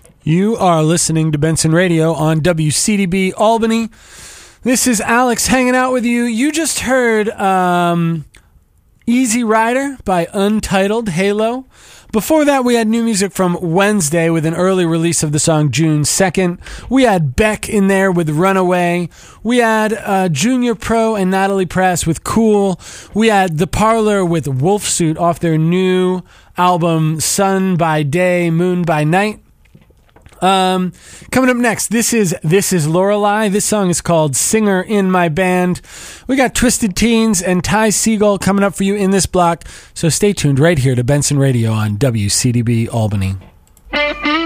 You are listening to Benson Radio on WCDB Albany. This is Alex hanging out with you. You just heard Easy Rider by Untitled Halo. Before that, we had new music from Wednesday with an early release of the song June 2nd. We had Beck in there with Runaway. We had Junior Pro and Natalie Press with Cool. We had The Parlor with Wolfsuit off their new album Sun by Day, Moon by Night. Coming up next, this is Lorelei. This song is called Singer in My Band. We got Twisted Teens and Ty Segall coming up for you in this block, so stay tuned right here to Benson Radio on WCDB Albany.